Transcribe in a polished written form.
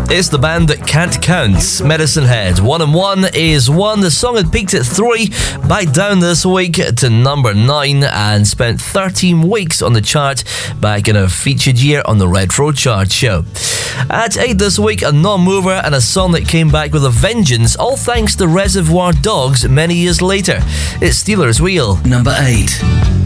It's the band that can't count. Medicine Head. 1 and 1 is 1. The song had peaked at 3, back down this week to number 9, and spent 13 weeks on the chart back in a featured year on the Retro Chart Show. At 8 this week, a non-mover and a song that came back with a vengeance, all thanks to Reservoir Dogs many years later. It's Stealers Wheel. Number 8.